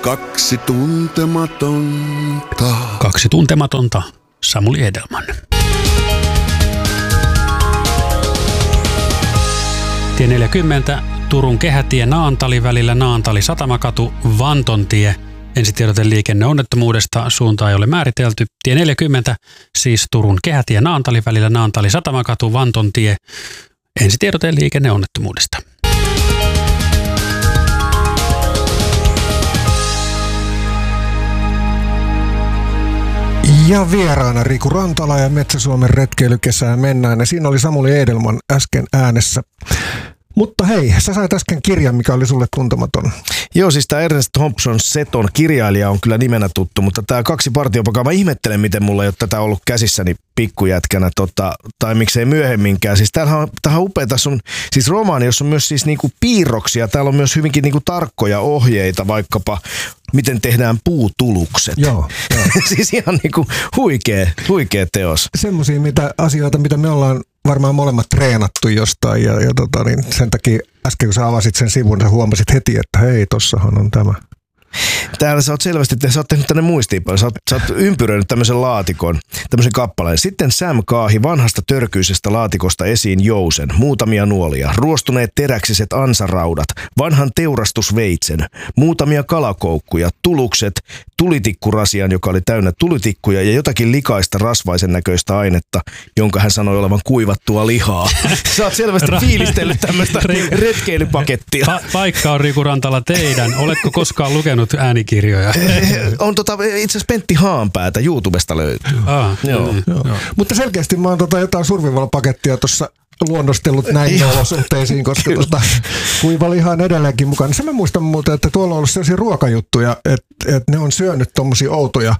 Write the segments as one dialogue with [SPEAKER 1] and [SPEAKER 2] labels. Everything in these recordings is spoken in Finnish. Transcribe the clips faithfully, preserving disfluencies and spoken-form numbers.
[SPEAKER 1] Kaksi tuntematonta.
[SPEAKER 2] Kaksi tuntematonta. Samuli Edelman. Tie neljäkymmentä, Turun Kehätie Naantali välillä Naantali Satamakatu Vantontie. Ensitiedote liikenneonnettomuudesta, suunta ei ole määritelty. Tie neljäkymmentä, siis Turun Kehätie Naantali välillä Naantali Satamakatu Vantontie. Ensitiedote liikenneonnettomuudesta.
[SPEAKER 3] Ja vieraana Riku Rantala ja Metsä-Suomen retkeilykesään mennään. Ja siinä oli Samuli Edelman äsken äänessä. Mutta hei, sä sait äsken kirjan, mikä oli sulle tuntematon.
[SPEAKER 4] Joo, siis tämä Ernest Thompson Seton kirjailija on kyllä nimenä tuttu, mutta tämä Kaksi partiopokaa, mä ihmettelen, miten mulla ei ole tätä ollut käsissäni pikkujätkänä, tota, tai miksei myöhemminkään. Siis tämähän on, tämähän on upea, tässä on siis romaani, jossa on myös siis niinku piirroksia, täällä on myös hyvinkin niinku tarkkoja ohjeita, vaikkapa miten tehdään puutulukset.
[SPEAKER 3] Joo, joo.
[SPEAKER 4] Siis ihan niinku huikea, huikea teos.
[SPEAKER 3] Semmoisia mitä, asioita, mitä me ollaan varmaan molemmat treenattu jostain ja, ja tota, niin sen takia äsken kun sä avasit sen sivun, sä huomasit heti, että hei, tossahan on tämä.
[SPEAKER 4] Täällä sä oot selvästi, sä oot tehnyt tänne muistiinpanoja, sä oot, sä oot ympyröinyt tämmöisen laatikon, tämmöisen kappaleen. Sitten Sam kaahi vanhasta törkyisestä laatikosta esiin jousen, muutamia nuolia, ruostuneet teräksiset ansaraudat, vanhan teurastusveitsen, muutamia kalakoukkuja, tulukset, tulitikkurasian, joka oli täynnä tulitikkuja ja jotakin likaista rasvaisen näköistä ainetta, jonka hän sanoi olevan kuivattua lihaa. Sä oot selvästi fiilistellyt tämmöistä retkeilypakettia.
[SPEAKER 2] Pa- paikka on Riku Rantala teidän. Oletko koskaan lukenut äänikirjoja?
[SPEAKER 4] On tota, itse asiassa Pentti Haanpäätä YouTubesta löytyy.
[SPEAKER 2] Ah,
[SPEAKER 4] joo.
[SPEAKER 2] Niin,
[SPEAKER 3] joo. Mutta selkeästi mä oon tota jotain survival-pakettia tuossa luonnostellut näihin olosuhteisiin, koska tota, kuivaliha on edelleenkin mukana. Se mä muistan muuten, että tuolla on ollut sellaisia ruokajuttuja, että, että ne on syönyt tommosia outoja.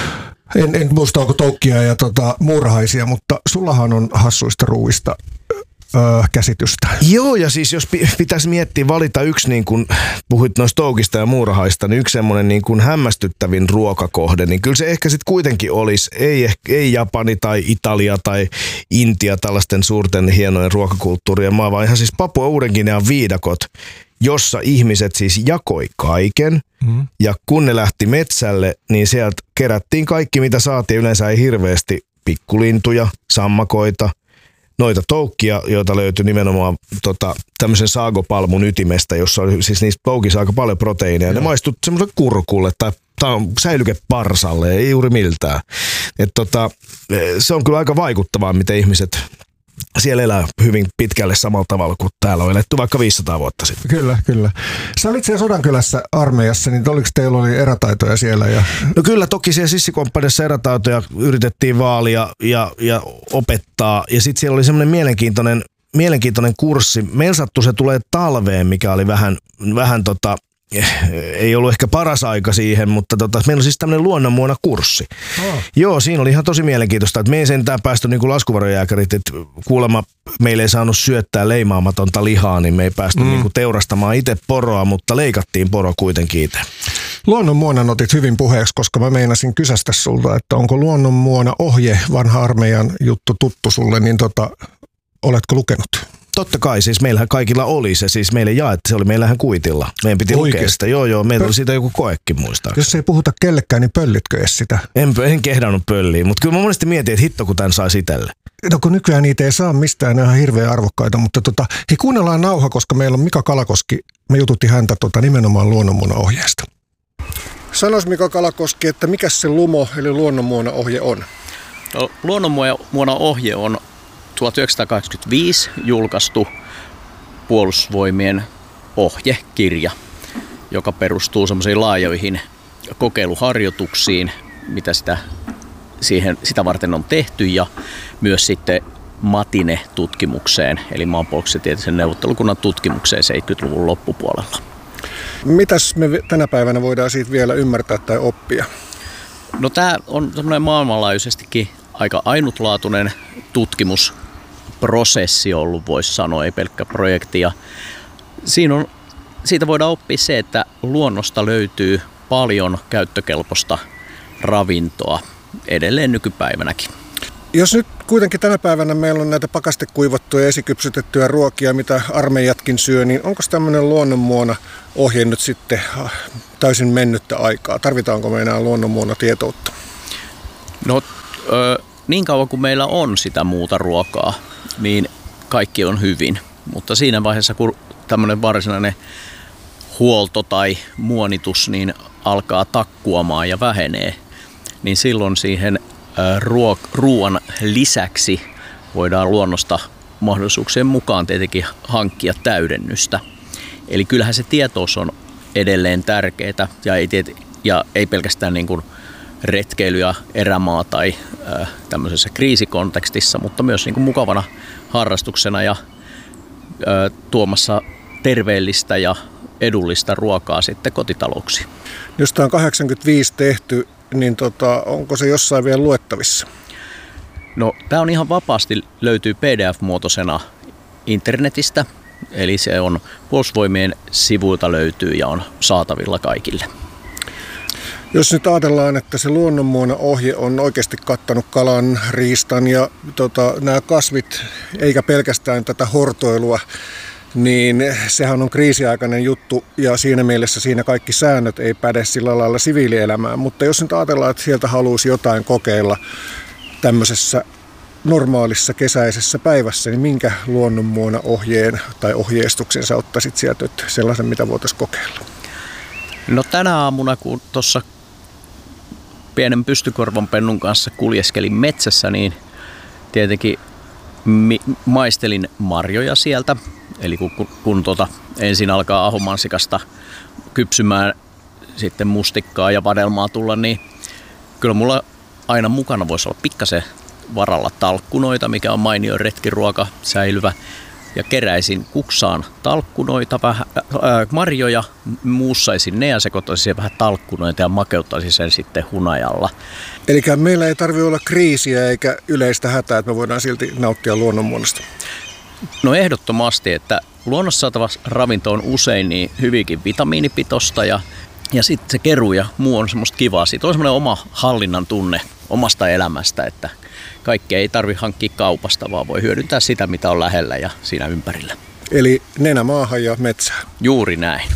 [SPEAKER 3] En, en muista, onko toukkia ja tota, muurahaisia, mutta sullahan on hassuista ruuista öö, käsitystä.
[SPEAKER 4] Joo, ja siis jos pitäisi miettiä valita yksi, niin kun puhuit noista toukista ja muurahaista, niin yksi semmoinen niin kun hämmästyttävin ruokakohde, niin kyllä se ehkä sitten kuitenkin olisi, ei, ei Japani tai Italia tai Intia tällaisten suurten hienojen ruokakulttuurien maa, vaan ihan siis Papua Uuden-Ginean viidakot, jossa ihmiset siis jakoi kaiken, mm. ja kun ne lähti metsälle, niin sieltä kerättiin kaikki, mitä saatiin. Yleensä ei hirveästi pikkulintuja, sammakoita, noita toukkia, joita löytyi nimenomaan tota, tämmöisen saagopalmun ytimestä, jossa oli siis niistä toukissa aika paljon proteiineja. Ne maistui semmoiselle kurkulle tai säilykeparsalle, ei juuri miltään. Et tota, se on kyllä aika vaikuttavaa, miten ihmiset siellä elää hyvin pitkälle samalla tavalla kuin täällä on eletty vaikka viisisataa vuotta sitten.
[SPEAKER 3] Kyllä, kyllä. Sä olit siellä Sodankylässä armeijassa, niin oliko teillä oli erätaitoja siellä? Ja...
[SPEAKER 4] No kyllä, toki siellä sissikomppaniassa erätaitoja yritettiin vaalia ja, ja opettaa. Ja sitten siellä oli semmoinen mielenkiintoinen, mielenkiintoinen kurssi. Meillä sattui se tulee talveen, mikä oli vähän, vähän tota, ei ollut ehkä paras aika siihen, mutta tota, meillä on siis tämmöinen luonnonmuona kurssi. Oh. Joo, siinä oli ihan tosi mielenkiintoista, että me ei sentään päästy niin kuin laskuvarjojääkärit, että kuulemma meille ei saanut syöttää leimaamatonta lihaa, niin me ei päästy mm. niin kuin teurastamaan itse poroa, mutta leikattiin poro kuitenkin itse.
[SPEAKER 3] Luonnonmuonan otit hyvin puheeksi, koska mä meinasin kysästä sulta, että onko luonnonmuona ohje, vanha armeijan juttu tuttu sulle, niin tota, oletko lukenut?
[SPEAKER 4] Totta kai, siis meillähän kaikilla oli se, siis meille jaettiin, se oli meillähän kuitilla. Meidän piti Oikein. lukea sitä, joo joo, meillä oli siitä joku koekin muistaakseni.
[SPEAKER 3] Jos ei puhuta kellekään, niin pöllitkö edes sitä?
[SPEAKER 4] En, en kehdannut pölliä, mutta kyllä mä monesti mietin, että hitto kun tän saisi itselle.
[SPEAKER 3] No kun nykyään niitä ei saa mistään, ne on ihan hirveän arvokkaita, mutta tota, hei kuunnellaan nauha, koska meillä on Mika Kalakoski, me jututti häntä tota, nimenomaan luonnonmuona ohjeesta. Sanois Mika Kalakoski, että mikä se LUMO eli luonnonmuona ohje on?
[SPEAKER 5] No, luonnonmuona ohje on tuhatyhdeksänsataakahdeksankymmentäviisi julkaistu Puolustusvoimien ohjekirja, joka perustuu semmoisiin laajoihin kokeiluharjoituksiin, mitä sitä, siihen, sitä varten on tehty, ja myös sitten MATINE-tutkimukseen, eli maanpuolustustieteellisen neuvottelukunnan tutkimukseen seitsemänkymmentäluvun loppupuolella.
[SPEAKER 3] Mitäs me tänä päivänä voidaan siitä vielä ymmärtää tai oppia?
[SPEAKER 5] No tämä on semmoinen maailmanlaajuisestikin aika ainutlaatuinen tutkimusprosessi ollut, voisi sanoa, ei pelkkä projekti. Ja siinä on, siitä voidaan oppia se, että luonnosta löytyy paljon käyttökelpoista ravintoa edelleen nykypäivänäkin.
[SPEAKER 3] Jos nyt kuitenkin tänä päivänä meillä on näitä pakastekuivattuja esikypsytettyjä ruokia, mitä armeijatkin syö, niin onko tämmöinen luonnonmuona ohje nyt sitten täysin mennyttä aikaa? Tarvitaanko me enää luonnonmuona tietoutta?
[SPEAKER 5] No ö, niin kauan kuin meillä on sitä muuta ruokaa, niin kaikki on hyvin. Mutta siinä vaiheessa, kun tämmöinen varsinainen huolto tai muonitus niin alkaa takkuamaan ja vähenee, niin silloin siihen ruo- ruoan lisäksi voidaan luonnosta mahdollisuuksien mukaan tietenkin hankkia täydennystä. Eli kyllähän se tietous on edelleen tärkeää ja ei, tiet- ja ei pelkästään niin kuin retkeily- ja erämaa tai äh, tämmöisessä kriisikontekstissa, mutta myös niin kuin mukavana harrastuksena ja äh, tuomassa terveellistä ja edullista ruokaa sitten kotitalouksiin.
[SPEAKER 3] Jos tämä on kahdeksankymmentäviisi tehty, niin tota, onko se jossain vielä luettavissa?
[SPEAKER 5] No, tämä on ihan vapaasti, löytyy P D F-muotoisena internetistä, eli se on Puolustusvoimien sivuilta löytyy ja on saatavilla kaikille.
[SPEAKER 3] Jos nyt ajatellaan, että se luonnonmuona ohje on oikeasti kattanut kalan, riistan ja tota, nämä kasvit, eikä pelkästään tätä hortoilua, niin sehän on kriisiaikainen juttu ja siinä mielessä siinä kaikki säännöt ei päde sillä lailla siviilielämään. Mutta jos nyt ajatellaan, että sieltä haluaisi jotain kokeilla tämmöisessä normaalissa kesäisessä päivässä, niin minkä luonnonmuona ohjeen tai ohjeistuksen sä ottaisit sieltä sellaisen, mitä voitaisiin kokeilla?
[SPEAKER 5] No tänä aamuna, kun tuossa pienen pystykorvanpennun kanssa kuljeskelin metsässä, niin tietenkin mi- maistelin marjoja sieltä. Eli kun, kun, kun tota, ensin alkaa ahomansikasta kypsymään sitten mustikkaa ja vadelmaa tulla, niin kyllä mulla aina mukana voisi olla pikkasen varalla talkkunoita, mikä on mainio retkiruoka säilyvä. Ja keräisin kuksaan talkkunoita, vähän, äh, marjoja, muussaisin ne ja sekoittaisin vähän talkkunoita ja makeuttaisin sen sitten hunajalla.
[SPEAKER 3] Eli meillä ei tarvitse olla kriisiä eikä yleistä hätää, että me voidaan silti nauttia luonnonmuodosta.
[SPEAKER 5] No ehdottomasti, että luonnossa saatava ravinto on usein niin hyvinkin vitamiinipitoista ja, ja sitten se keru ja muu on semmoista kivaa. Siitä on semmoinen oma hallinnan tunne omasta elämästä, että kaikkea ei tarvitse hankkia kaupasta, vaan voi hyödyntää sitä, mitä on lähellä ja siinä ympärillä.
[SPEAKER 3] Eli nenä maahan ja metsää.
[SPEAKER 5] Juuri näin.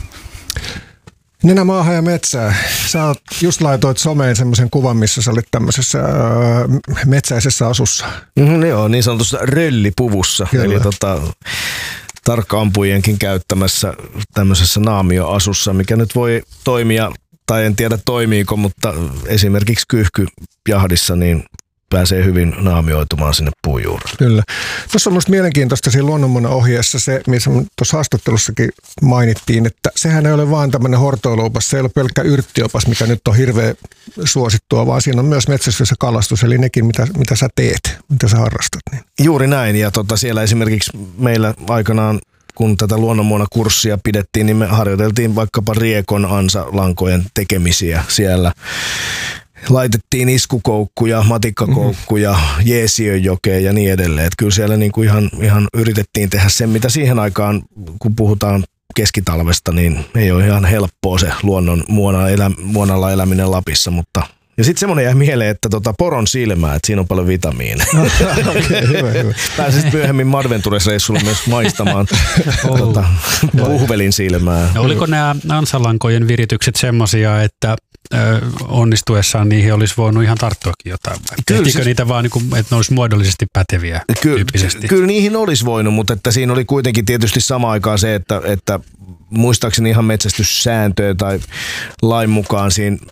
[SPEAKER 3] Nenä maahan ja metsää. Sä oot, just laitoit someen semmoisen kuvan, missä sä olit tämmöisessä äh, metsäisessä asussa.
[SPEAKER 4] Mm, joo, niin sanotussa röllipuvussa. Kyllä. Eli tota, tarkka-ampujienkin käyttämässä tämmöisessä naamioasussa, mikä nyt voi toimia, tai en tiedä toimiiko, mutta esimerkiksi kyyhkyjahdissa niin pääsee hyvin naamioitumaan sinne puujuurelle.
[SPEAKER 3] Kyllä. Tuossa on minusta mielenkiintoista siinä luonnonmuona ohjeessa se, missä tuossa haastattelussakin mainittiin, että sehän ei ole vaan tämmöinen hortoiluopas, se ei ole pelkkä yrttiopas, mikä nyt on hirveän suosittua, vaan siinä on myös metsästys ja kalastus, eli nekin, mitä, mitä sä teet, mitä sä harrastat. Niin.
[SPEAKER 4] Juuri näin, ja tota, siellä esimerkiksi meillä aikanaan, kun tätä luonnonmuona-kurssia pidettiin, niin me harjoiteltiin vaikkapa riekon ansalankojen tekemisiä siellä. Laitettiin iskukoukkuja, matikkakoukkuja, mm-hmm. jeesiönjokeen ja niin edelleen. Et kyllä siellä niinku ihan, ihan yritettiin tehdä sen, mitä siihen aikaan, kun puhutaan keskitalvesta, niin ei ole ihan helppoa se luonnon muona elä, muonalla eläminen Lapissa, mutta ja sitten semmoinen jäi mieleen, että tota poron silmää, että siinä on paljon vitamiineja.
[SPEAKER 3] Okay, hyvä, hyvä.
[SPEAKER 4] Pääsit myöhemmin Madventure-reissulla myös maistamaan oh. tota, puhvelin silmää.
[SPEAKER 2] No, oliko nämä ansalankojen viritykset semmoisia, että ö, onnistuessaan niihin olisi voinut ihan tarttuakin jotain? Tehtikö siis niitä vaan, niin kuin, että ne olisi muodollisesti päteviä
[SPEAKER 4] ky-
[SPEAKER 2] tyyppisesti?
[SPEAKER 4] Kyllä niihin olisi voinut, mutta että siinä oli kuitenkin tietysti samaan aikaan se, että, että muistaakseni ihan metsästyssääntöä tai lain mukaan siinä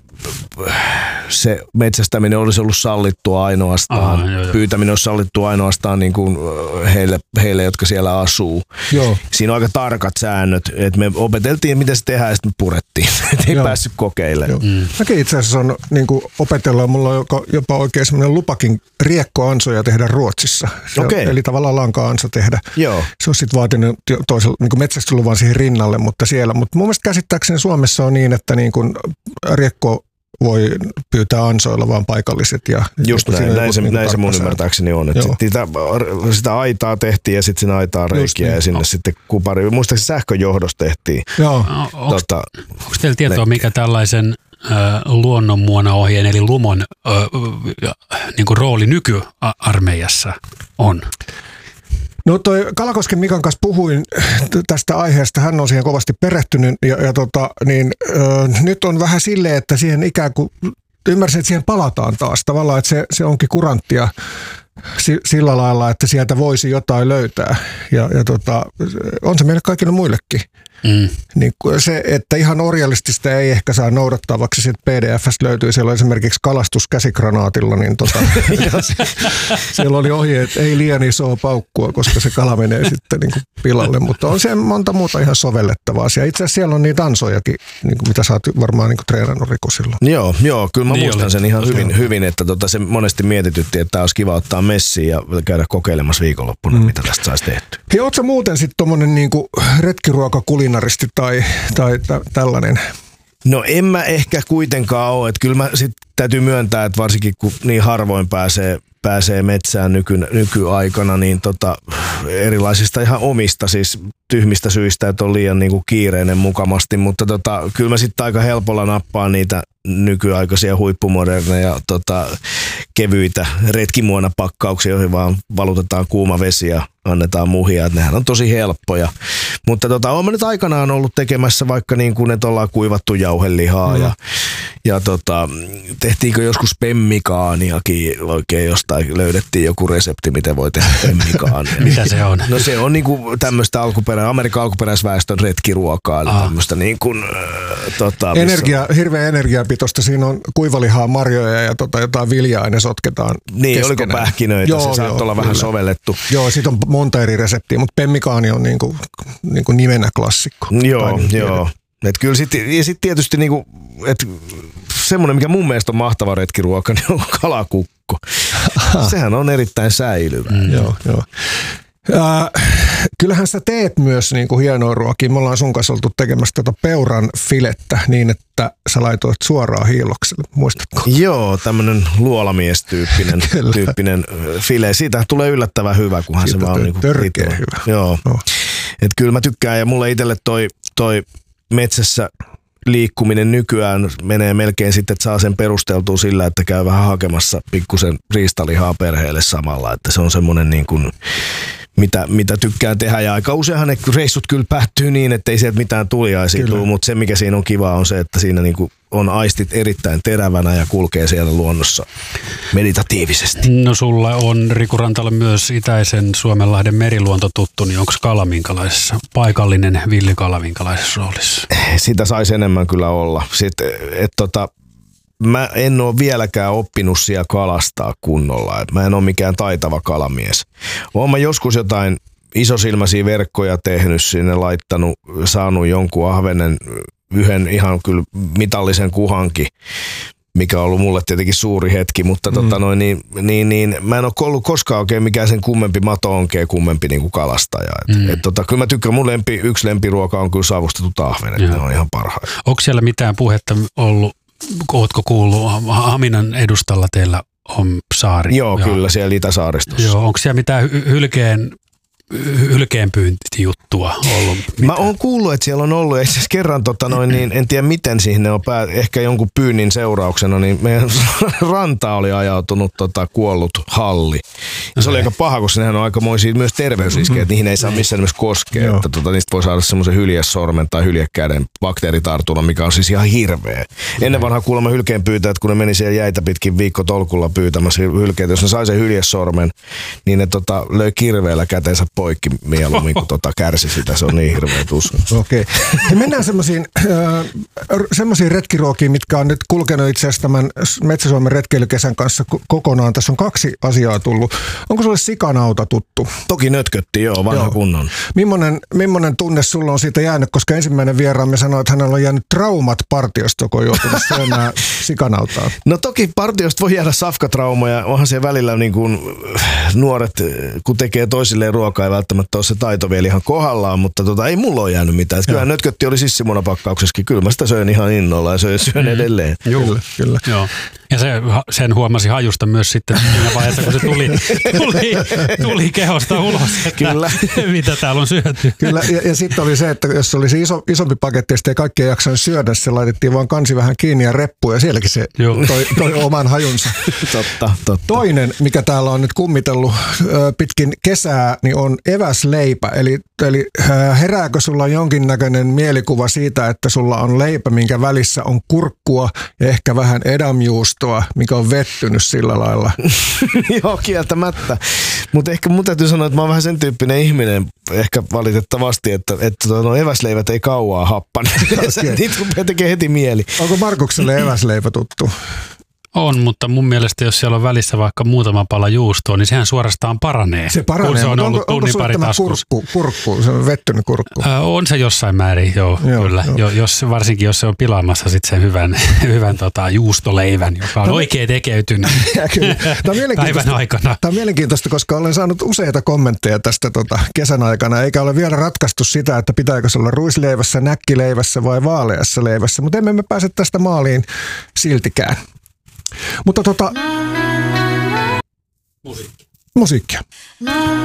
[SPEAKER 4] se metsästäminen olisi ollut sallittua ainoastaan, Aha, joo, joo. pyytäminen olisi sallittua ainoastaan niin kuin heille, heille, jotka siellä asuu. Joo. Siinä on aika tarkat säännöt, että me opeteltiin, miten se tehdään, ja sitten me purettiin, että ei joo. päässyt kokeilemaan. Mm.
[SPEAKER 3] Mäkin itse asiassa on niin kuin opetellaan, mulla on jopa oikein semmoinen lupakin riekkoansoja tehdä Ruotsissa. Se okay. on, eli tavallaan lanka-ansa tehdä. Joo. Se on sitten vaatinut toisella niin kuin metsästysluvan siihen rinnalle, mutta siellä. Mutta mun mielestä käsittääkseni Suomessa on niin, että niin kuin riekko voi pyytää ansoilla vaan paikalliset. Ja
[SPEAKER 4] just näin, näin, se, niin näin se mun ymmärtääkseni on. Että sitä, sitä aitaa tehtiin ja sitten siinä aitaa reikiä niin. ja sinne no. sitten kupari. Muistaakseni sähköjohdossa tehtiin.
[SPEAKER 2] Joo. No, onko tota, teillä tietoa, ne, mikä tällaisen ö, luonnonmuonaohjeen eli lumon ö, ö, niin kuin rooli nykyarmeijassa on?
[SPEAKER 3] No toi Kalakosken Mikan kanssa puhuin tästä aiheesta, hän on siihen kovasti perehtynyt ja, ja tota, niin, ö, nyt on vähän silleen, että siihen ikään kuin, ymmärsin, että siihen palataan taas tavallaan, että se, se onkin kuranttia si, sillä lailla, että sieltä voisi jotain löytää ja, ja tota, on se meille kaikille muillekin. Mm. Niin se, että ihan orjallistista ei ehkä saa noudattaa, vaikka se P D F:stä löytyy, siellä on esimerkiksi kalastus käsikranaatilla, niin tota, siellä oli ohje, että ei liian isoa paukkua, koska se kala menee sitten niin kuin pilalle, mutta on siellä monta muuta ihan sovellettavaa asiaa. Itse asiassa siellä on niitä ansojakin, niin kuin mitä sä oot varmaan niin kuin treenannut Riku silloin.
[SPEAKER 4] Joo, joo, kyllä mä
[SPEAKER 2] niin
[SPEAKER 4] muistan
[SPEAKER 2] oli.
[SPEAKER 4] sen ihan hyvin, hyvin että tota, se monesti mietitytti, että olisi kiva ottaa messiin ja käydä kokeilemassa viikonloppuna, mm. mitä tästä saisi tehty.
[SPEAKER 3] Hei, ootko sä muuten sitten tommonen niin kuin retkiruokakulinaristi tai, tai tä, tällainen?
[SPEAKER 4] No en mä ehkä kuitenkaan ole, että kyllä mä sit täytyy myöntää, että varsinkin kun niin harvoin pääsee, pääsee metsään nyky, nykyaikana, niin tota, erilaisista ihan omista siis tyhmistä syistä, että on liian niinku kiireinen mukamasti, mutta tota, kyllä mä sitten aika helpolla nappaan niitä nykyaikaisia huippumoderneja tota, kevyitä retkimuonapakkauksia, joihin vaan valutetaan kuuma vesi ja annetaan muhia, että nehän on tosi helppoja. Mutta tota, olen nyt aikanaan ollut tekemässä vaikka niin kuin, että ollaan kuivattu jauhelihaa mm. ja, ja tota, tehtiinkö joskus pemmikaaniakin oikein jostain, löydettiin joku resepti, miten voi tehdä pemmikaania.
[SPEAKER 2] Mitä se on?
[SPEAKER 4] No se on niinku tämmöistä alkuperä, Amerikan alkuperäisväestön retkiruokaa, eli tämmöistä niin kuin, äh, tota,
[SPEAKER 3] Energia, hirveä energiapitoista, siinä on kuivalihaa, marjoja ja tota, jotain viljaa ja ne sotketaan
[SPEAKER 4] niin,
[SPEAKER 3] keskenään.
[SPEAKER 4] oliko pähkinöitä,
[SPEAKER 3] joo,
[SPEAKER 4] se saattoi olla
[SPEAKER 3] kyllä.
[SPEAKER 4] vähän sovellettu.
[SPEAKER 3] Joo, siitä on monta eri reseptiä, mutta pemmikaani on niinku, niinku nimenä klassikko.
[SPEAKER 4] Joo,
[SPEAKER 3] niin
[SPEAKER 4] joo. Et kyllä sit, ja sitten tietysti niinku, et semmoinen, mikä mun mielestä on mahtava retkiruoka, niin on kalakukko. Sehän on erittäin säilyvä.
[SPEAKER 3] Mm. Joo, joo. Äh, kyllähän sä teet myös niin kuin hienoa ruokia. Me ollaan sun kanssa oltu tekemässä tuota peuran filettä niin, että sä laitoit suoraan hiilokselle. Muistatko?
[SPEAKER 4] Joo, tämmönen luolamies-tyyppinen tyyppinen file. Siitä tulee yllättävän hyvä, kunhan
[SPEAKER 3] siitä
[SPEAKER 4] se vaan on niinku
[SPEAKER 3] törkeä hyvä.
[SPEAKER 4] Joo.
[SPEAKER 3] No.
[SPEAKER 4] Et kyllä mä tykkään ja mulle itselle toi, toi metsässä liikkuminen nykyään menee melkein sitten, että saa sen perusteltua sillä, että käy vähän hakemassa pikkusen riistalihaa perheelle samalla, että se on semmoinen niin kuin, mitä, mitä tykkään tehdä ja aika useinhan ne reissut kyllä päättyy niin, että ei sieltä mitään tuliaisia tule, mutta se mikä siinä on kiva on se, että siinä niin kuin on aistit erittäin terävänä ja kulkee siellä luonnossa meditatiivisesti.
[SPEAKER 2] No sulla on Riku Rantala myös itäisen Suomenlahden meriluonto tuttu, niin onko kala minkälaisessa, paikallinen villikala minkälaisessa roolissa?
[SPEAKER 4] Sitä saisi enemmän kyllä olla. Sitten, et tota, mä en ole vieläkään oppinut siellä kalastaa kunnolla. Mä en ole mikään taitava kalamies. Oon mä joskus jotain isosilmäisiä verkkoja tehnyt sinne, laittanut, saanut jonkun ahvenen, yhden ihan kyllä mitallisen kuhankin, mikä on ollut mulle tietenkin suuri hetki, mutta mm. tota noin, niin, niin, niin, mä en ole ollut koskaan oikein mikään sen kummempi mato-onkeen kummempi niin kuin kalastaja. Et, mm. et, tota, kyllä mä tykkään, mun lempi, yksi lempiruoka on kyllä savustetut ahvenet, ne on ihan parhaita.
[SPEAKER 2] Onko siellä mitään puhetta ollut, ootko kuullut, Haminan edustalla teillä on saari?
[SPEAKER 4] Joo, ja, kyllä siellä Itä-saaristossa.
[SPEAKER 2] Joo, onko siellä mitään hy- hylkeen hylkeenpyyntijuttua ollut?
[SPEAKER 4] Mä oon kuullut, että siellä on ollut, itse asiassa kerran, tota noin, niin en tiedä miten siihen on pää, ehkä jonkun pyynnin seurauksena, niin meidän ranta oli ajautunut tota, kuollut halli. Ja se oli aika paha, koska nehän on aikamoisia myös terveysriskejä, että niihin ei saa missään nimessä koskea, että tota, niistä voi saada semmoisen hyljesormen tai hyljekäden bakteeritartunnan, mikä on siis ihan hirveä. Ennen vanhaa kuulemma hylkeenpyytäjät, kun ne meni siellä jäitä pitkin viikkotolkulla pyytämässä hylkeitä, jos ne sai sen hyljesormen, niin ne tota, löi kirveellä kätensä poikki mieluummin, kun tota kärsi sitä. Se on niin hirveä tuska.
[SPEAKER 3] Okei. Okay. Mennään semmoisiin äh, semmoisiin retkiruokiin, mitkä on nyt kulkenut itse asiassa tämän Metsä-Suomen retkeilykesän kanssa kokonaan. Tässä on kaksi asiaa tullut. Onko sulle sikanauta tuttu?
[SPEAKER 4] Toki nötkötti, joo, vanha joo. kunnon.
[SPEAKER 3] Millainen, millainen tunne sulla on siitä jäänyt, koska ensimmäinen vieraamme sanoi, että hänellä on jäänyt traumat partiosta, kun on joutunut syömään sikanautaa.
[SPEAKER 4] No toki partiosta voi jäädä safkatraumoja. Onhan se välillä niin kuin nuoret, kun tekee toisilleen ruokaa ei välttämättä ole se taito vielä ihan kohdallaan, mutta tota, ei mulla ole jäänyt mitään. Kyllä nötkötti oli sissimunapakkauksessakin. Kyllä mä sitä söin ihan innolla ja söin, syön mm. edelleen.
[SPEAKER 3] Kyllä, kyllä.
[SPEAKER 2] Joo. Ja se, sen huomasi hajusta myös sitten siinä vaiheessa, kun se tuli, tuli, tuli kehosta ulos, että Kyllä. mitä täällä on syöty.
[SPEAKER 3] Kyllä, ja, ja sitten oli se, että jos oli se iso, isompi paketti ja sitten ei kaikki ei jaksanut syödä, se laitettiin vaan kansi vähän kiinni ja reppuun ja sielläkin se toi, toi oman hajunsa.
[SPEAKER 4] totta, totta.
[SPEAKER 3] Toinen, mikä täällä on nyt kummitellut pitkin kesää, niin on eväsleipä. Eli, eli herääkö sulla jonkinnäköinen mielikuva siitä, että sulla on leipä, minkä välissä on kurkkua ja ehkä vähän edamjuustoa, mikä on vettynyt sillä lailla?
[SPEAKER 4] Joo, kieltämättä. Mutta ehkä mun täytyy sanoa, että mä oon vähän sen tyyppinen ihminen, ehkä valitettavasti, että, että no eväsleivät ei kauaa happane. Okay. Niitä rupeaa tekemään heti mieli.
[SPEAKER 3] Onko Markukselle eväsleipä tuttu?
[SPEAKER 2] On, mutta mun mielestä jos siellä on välissä vaikka muutama pala juustoa, niin sehän suorastaan paranee.
[SPEAKER 3] Se paranee,
[SPEAKER 2] kun se on ollut
[SPEAKER 3] onko, onko
[SPEAKER 2] tunnin pari taskussa.
[SPEAKER 3] Kurkku, kurkku, se on vettynyt kurkku?
[SPEAKER 2] Äh, on se jossain määrin, joo, joo kyllä. Jo, jos, varsinkin jos se on pilaamassa sit sen hyvän, hyvän tota, juustoleivän, joka on no, oikein tekeytynyt päivän aikana.
[SPEAKER 3] Tämä on mielenkiintoista, koska olen saanut useita kommentteja tästä tota, kesän aikana, eikä ole vielä ratkaistu sitä, että pitääkö se olla ruisleivässä, näkkileivässä vai vaaleassa leivässä, mutta emme me pääse tästä maaliin siltikään. Mutta tota...
[SPEAKER 2] Musiikki.
[SPEAKER 3] Musiikkia.